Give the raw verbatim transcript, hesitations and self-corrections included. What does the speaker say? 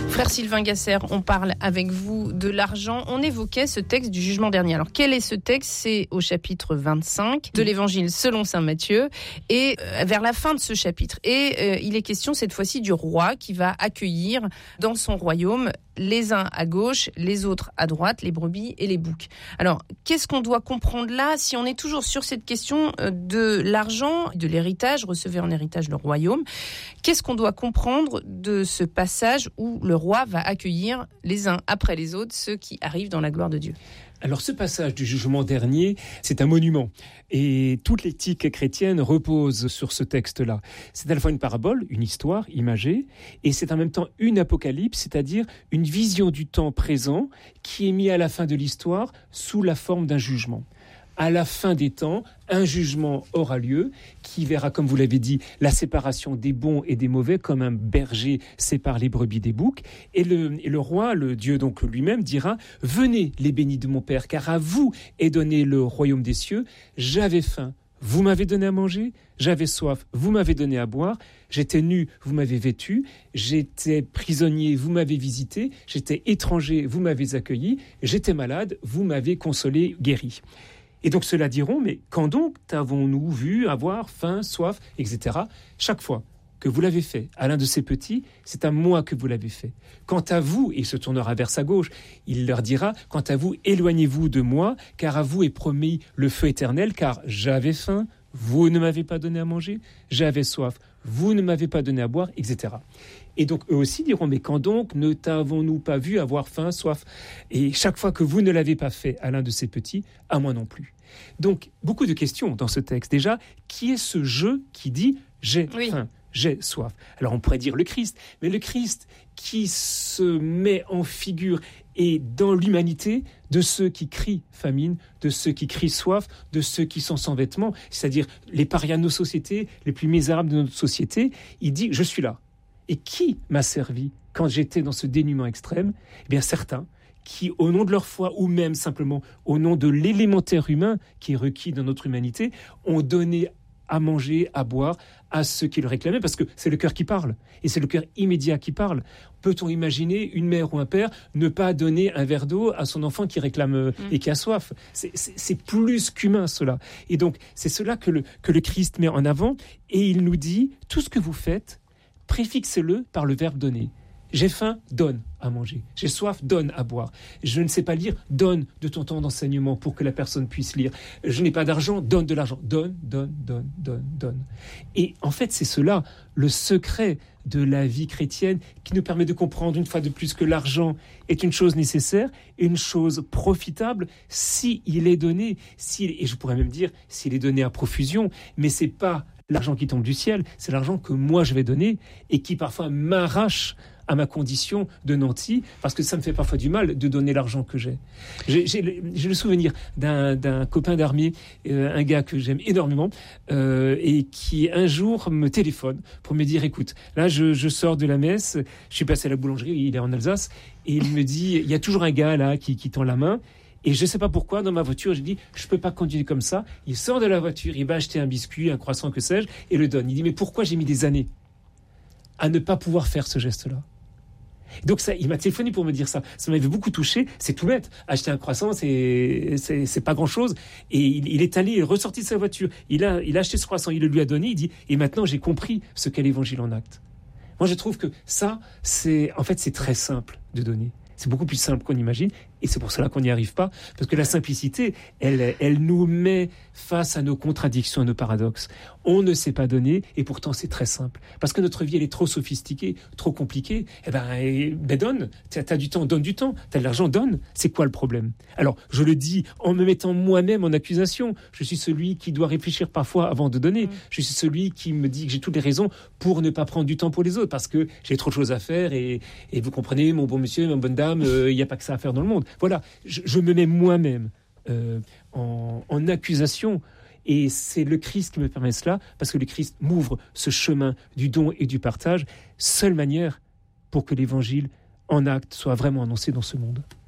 Frère Sylvain Gasser, on parle avec vous de l'argent. On évoquait ce texte du jugement dernier. Alors, quel est ce texte ? C'est au chapitre vingt-cinq de l'Évangile selon saint Matthieu et euh, vers la fin de ce chapitre. Et euh, il est question cette fois-ci du roi qui va accueillir dans son royaume les uns à gauche, les autres à droite, les brebis et les boucs. Alors, qu'est-ce qu'on doit comprendre là si on est toujours sur cette question de l'argent, de l'héritage, recevez en héritage le royaume. Qu'est-ce qu'on doit comprendre de ce passage où le roi va accueillir les uns après les autres ceux qui arrivent dans la gloire de Dieu ? Alors ce passage du jugement dernier, c'est un monument. Et toute l'éthique chrétienne repose sur ce texte-là. C'est à la fois une parabole, une histoire imagée, et c'est en même temps une apocalypse, c'est-à-dire une vision du temps présent qui est mise à la fin de l'histoire sous la forme d'un jugement. À la fin des temps, un jugement aura lieu qui verra, comme vous l'avez dit, la séparation des bons et des mauvais, comme un berger sépare les brebis des boucs. Et le, et le roi, le Dieu donc lui-même, dira « Venez, les bénis de mon Père, car à vous est donné le royaume des cieux. J'avais faim, vous m'avez donné à manger. J'avais soif, vous m'avez donné à boire. J'étais nu, vous m'avez vêtu. J'étais prisonnier, vous m'avez visité. J'étais étranger, vous m'avez accueilli. J'étais malade, vous m'avez consolé, guéri. » Et donc ceux-là diront, mais quand donc t'avons-nous vu avoir faim, soif, et cetera. Chaque fois que vous l'avez fait à l'un de ces petits, c'est à moi que vous l'avez fait. Quant à vous, et il se tournera vers sa gauche, il leur dira, quant à vous, éloignez-vous de moi, car à vous est promis le feu éternel, car j'avais faim, vous ne m'avez pas donné à manger, j'avais soif, vous ne m'avez pas donné à boire, et cetera. Et donc eux aussi diront, mais quand donc ne t'avons-nous pas vu avoir faim, soif ? Et chaque fois que vous ne l'avez pas fait à l'un de ces petits, à moi non plus. Donc beaucoup de questions dans ce texte. Déjà, qui est ce je qui dit j'ai oui. faim, j'ai soif ? Alors on pourrait dire le Christ, mais le Christ qui se met en figure et dans l'humanité de ceux qui crient famine, de ceux qui crient soif, de ceux qui sont sans vêtements, c'est-à-dire les parias de nos sociétés, les plus misérables de notre société, il dit je suis là. Et qui m'a servi quand j'étais dans ce dénuement extrême ? Eh bien, certains qui, au nom de leur foi, ou même simplement au nom de l'élémentaire humain qui est requis dans notre humanité, ont donné à manger, à boire à ceux qui le réclamaient, parce que c'est le cœur qui parle, et c'est le cœur immédiat qui parle. Peut-on imaginer une mère ou un père ne pas donner un verre d'eau à son enfant qui réclame mmh. et qui a soif ? c'est, c'est, c'est plus qu'humain, cela. Et donc, c'est cela que le, que le Christ met en avant, et il nous dit, tout ce que vous faites, préfixez-le par le verbe donner. J'ai faim, donne à manger. J'ai soif, donne à boire. Je ne sais pas lire, donne de ton temps d'enseignement pour que la personne puisse lire. Je n'ai pas d'argent, donne de l'argent. Donne, donne, donne, donne, donne. Et en fait, c'est cela, le secret de la vie chrétienne qui nous permet de comprendre une fois de plus que l'argent est une chose nécessaire, une chose profitable si il est donné, si, et je pourrais même dire s'il est donné à profusion, mais c'est pas l'argent qui tombe du ciel, c'est l'argent que moi je vais donner et qui parfois m'arrache à ma condition de nanti, parce que ça me fait parfois du mal de donner l'argent que j'ai. J'ai, j'ai, le, j'ai le souvenir d'un, d'un copain d'armée, euh, un gars que j'aime énormément, euh, et qui un jour me téléphone pour me dire, écoute, là je, je sors de la messe, je suis passé à la boulangerie, il est en Alsace, et il me dit, il y a toujours un gars là qui, qui tend la main, et je ne sais pas pourquoi, dans ma voiture, j'ai dit, je ne peux pas continuer comme ça. Il sort de la voiture, il va acheter un biscuit, un croissant, que sais-je, et le donne. Il dit, mais pourquoi j'ai mis des années à ne pas pouvoir faire ce geste-là ? Donc ça, il m'a téléphoné pour me dire ça. Ça m'avait beaucoup touché. C'est tout bête. Acheter un croissant, c'est c'est, c'est pas grand-chose. Et il, il est allé, il est ressorti de sa voiture. Il a, il a acheté ce croissant, il le lui a donné. Il dit, et maintenant j'ai compris ce qu'est l'évangile en acte. Moi, je trouve que ça, c'est, en fait, c'est très simple de donner. C'est beaucoup plus simple qu'on imagine, et c'est pour cela qu'on n'y arrive pas, parce que la simplicité, elle, elle nous met face à nos contradictions, à nos paradoxes. On ne sait pas donner, et pourtant c'est très simple. Parce que notre vie, elle est trop sophistiquée, trop compliquée. Eh ben, eh, ben donne, t'as, t'as du temps, donne du temps. T'as de l'argent, donne. C'est quoi le problème ? Alors, je le dis en me mettant moi-même en accusation. Je suis celui qui doit réfléchir parfois avant de donner. Mmh. Je suis celui qui me dit que j'ai toutes les raisons pour ne pas prendre du temps pour les autres, parce que j'ai trop de choses à faire, et, et vous comprenez, mon bon monsieur, ma bonne dame, il euh, n'y a pas que ça à faire dans le monde. Voilà, je, je me mets moi-même euh, en, en accusation, et c'est le Christ qui me permet cela, parce que le Christ m'ouvre ce chemin du don et du partage, seule manière pour que l'évangile en acte soit vraiment annoncé dans ce monde.